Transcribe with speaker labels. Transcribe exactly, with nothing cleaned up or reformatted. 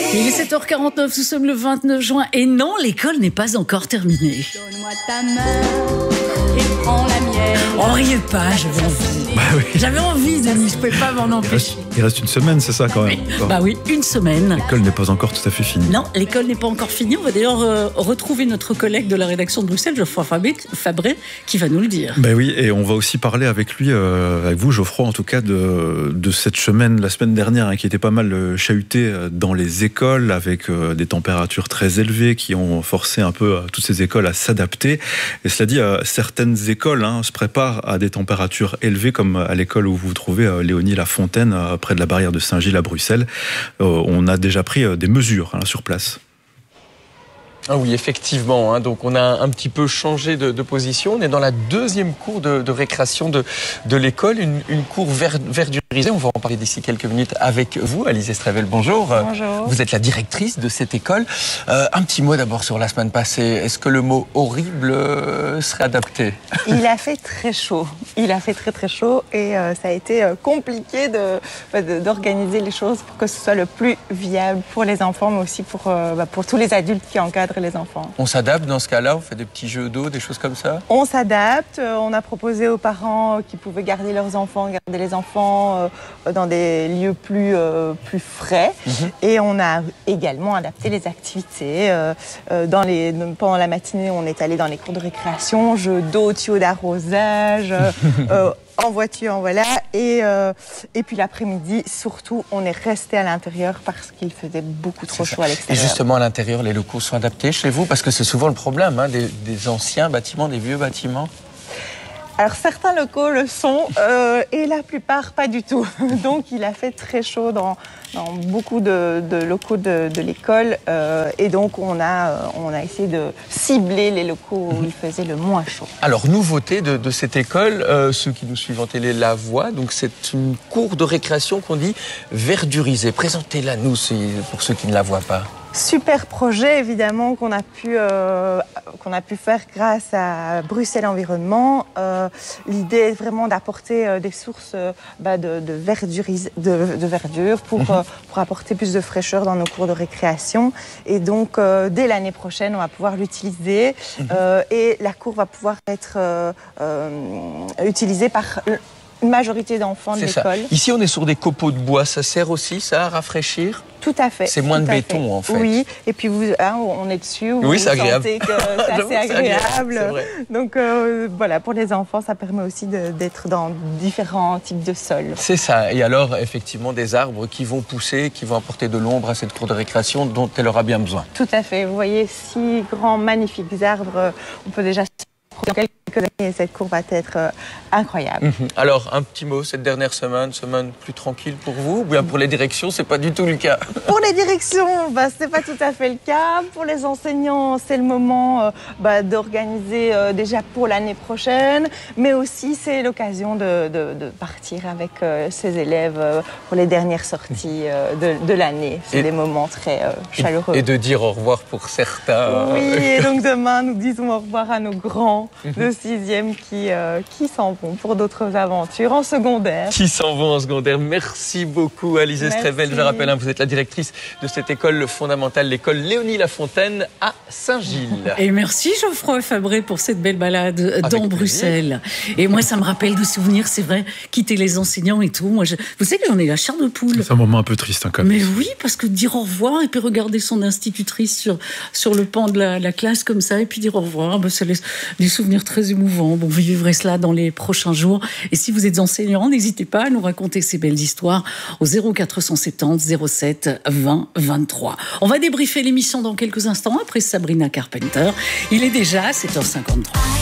Speaker 1: Il est sept heures quarante-neuf, nous sommes le vingt-neuf juin et non, l'école n'est pas encore terminée.
Speaker 2: Donne-moi ta main et prends la mienne.
Speaker 1: Oh, riez pas, j'avais envie.
Speaker 3: Bah oui.
Speaker 1: J'avais envie, Denis, je ne pouvais pas m'en
Speaker 3: Il
Speaker 1: empêcher.
Speaker 3: reste, il reste une semaine, c'est ça quand même.
Speaker 1: Oui. Bah oui, une semaine.
Speaker 3: L'école n'est pas encore tout à fait finie.
Speaker 1: Non, l'école n'est pas encore finie. On va d'ailleurs euh, retrouver notre collègue de la rédaction de Bruxelles, Geoffroy Fabré, Fabré, qui va nous le dire.
Speaker 3: Ben oui, et on va aussi parler avec lui, euh, avec vous, Geoffroy, en tout cas, de, de cette semaine, la semaine dernière, hein, qui était pas mal euh, chahutée dans les écoles, avec euh, des températures très élevées qui ont forcé un peu euh, toutes ces écoles à s'adapter. Et cela dit, euh, certaines écoles hein, se préparent à des températures élevées, comme à l'école où vous vous trouvez, euh, Léonie Lafontaine, euh, près de la barrière de Saint-Gilles à Bruxelles. Euh, on a déjà pris euh, des mesures hein, sur place.
Speaker 4: Ah oui, effectivement. Hein, donc on a un petit peu changé de, de position. On est dans la deuxième cour de, de récréation de, de l'école, une, une cour ver, verdurisée. On va en parler d'ici quelques minutes avec vous, Alizé Strevel. Bonjour.
Speaker 5: Bonjour.
Speaker 4: Vous êtes la directrice de cette école. Euh, un petit mot d'abord sur la semaine passée. Est-ce que le mot horrible euh, serait adapté?
Speaker 5: Il a fait très chaud. Il a fait très très chaud et euh, ça a été euh, compliqué de, de, d'organiser les choses pour que ce soit le plus viable pour les enfants, mais aussi pour, euh, bah, pour tous les adultes qui encadrent les enfants.
Speaker 4: On s'adapte dans ce cas-là, on fait des petits jeux d'eau, des choses comme ça?
Speaker 5: On s'adapte, on a proposé aux parents qui pouvaient garder leurs enfants, garder les enfants euh, dans des lieux plus, euh, plus frais. Mm-hmm. Et on a également adapté les activités. Euh, dans les, pendant la matinée, on est allé dans les cours de récréation, jeux d'eau, tuyaux d'arrosage, euh, en voiture, voilà. Et, euh, et puis l'après-midi, surtout, on est resté à l'intérieur parce qu'il faisait beaucoup trop chaud à l'extérieur.
Speaker 4: Et justement, à l'intérieur, les locaux sont adaptés chez vous? Parce que c'est souvent le problème, hein, des, des anciens bâtiments, des vieux bâtiments.
Speaker 5: Alors certains locaux le sont euh, et la plupart pas du tout. Donc il a fait très chaud dans, dans beaucoup de, de locaux de, de l'école euh, et donc on a, on a essayé de cibler les locaux où il faisait le moins chaud.
Speaker 4: Alors nouveauté de, de cette école, euh, ceux qui nous suivent en télé la voient, donc c'est une cour de récréation qu'on dit verdurisée. Présentez-la nous pour ceux qui ne la voient pas.
Speaker 5: Super projet évidemment qu'on a pu euh, qu'on a pu faire grâce à Bruxelles Environnement. Euh, l'idée est vraiment d'apporter euh, des sources euh, bah, de, de, verduris, de, de verdure pour, mmh. euh, pour apporter plus de fraîcheur dans nos cours de récréation. Et donc euh, dès l'année prochaine, on va pouvoir l'utiliser mmh. euh, et la cour va pouvoir être euh, euh, utilisée par une majorité d'enfants de l'école.
Speaker 4: Ici, on est sur des copeaux de bois. Ça sert aussi, ça, à rafraîchir?
Speaker 5: Tout à fait.
Speaker 4: C'est moins de béton,
Speaker 5: fait.
Speaker 4: en fait.
Speaker 5: Oui, et puis vous, hein, on est dessus. Vous
Speaker 4: oui, c'est agréable.
Speaker 5: Sentez que c'est assez agréable.
Speaker 4: C'est vrai.
Speaker 5: Donc euh, voilà, pour les enfants, ça permet aussi de, d'être dans différents types de sols.
Speaker 4: C'est ça. Et alors, effectivement, des arbres qui vont pousser, qui vont apporter de l'ombre à cette cour de récréation dont elle aura bien besoin.
Speaker 5: Tout à fait. Vous voyez, six grands, magnifiques arbres. On peut déjà dans quelques années, cette cour va être euh, incroyable.
Speaker 4: Mmh. Alors, un petit mot, cette dernière semaine, semaine plus tranquille pour vous? Ou bien pour les directions, c'est pas du tout le cas?
Speaker 5: Pour les directions, bah, c'est pas tout à fait le cas. Pour les enseignants, c'est le moment euh, bah, d'organiser euh, déjà pour l'année prochaine, mais aussi c'est l'occasion de, de, de partir avec euh, ses élèves euh, pour les dernières sorties euh, de, de l'année. C'est et, des moments très euh, chaleureux.
Speaker 4: Et de dire au revoir pour certains.
Speaker 5: Oui, et donc demain, nous disons au revoir à nos grands de sixième qui, euh, qui s'en vont pour d'autres aventures en secondaire.
Speaker 4: Qui s'en vont en secondaire. Merci beaucoup, Alizé Strevel. Je rappelle, hein, vous êtes la directrice de cette école fondamentale, l'école Léonie Lafontaine à Saint-Gilles.
Speaker 1: Et merci Geoffroy Fabré pour cette belle balade Avec dans plaisir. Bruxelles. Et moi, ça me rappelle de souvenirs, c'est vrai, quitter les enseignants et tout. Moi, je... Vous savez que j'en ai la chair de poule.
Speaker 3: C'est un moment un peu triste, hein, quand même.
Speaker 1: Mais oui, parce que dire au revoir et puis regarder son institutrice sur, sur le pan de la, la classe comme ça et puis dire au revoir, ben, ça laisse des souvenirs très émouvants. Bon, vous vivrez cela dans les prochains jours. Et si vous êtes enseignant, n'hésitez pas à nous raconter ces belles histoires au zéro quatre cent soixante-dix zéro sept vingt vingt-trois. On va débriefer l'émission dans quelques instants après Sabrina Carpenter. Il est déjà sept heures cinquante-trois.